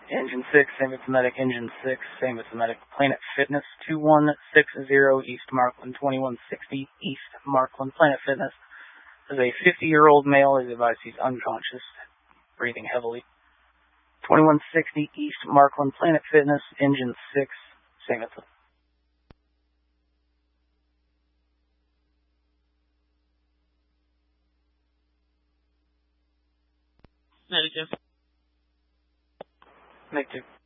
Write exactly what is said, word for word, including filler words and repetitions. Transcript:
Engine six, same with Medic. Engine six, same with Medic. Planet Fitness, two one six zero East Markland, twenty-one sixty East Markland. Planet Fitness is a fifty-year-old male. He's advised he's unconscious, breathing heavily. twenty-one sixty East Markland. Planet Fitness, Engine six, same with Medic. Medic.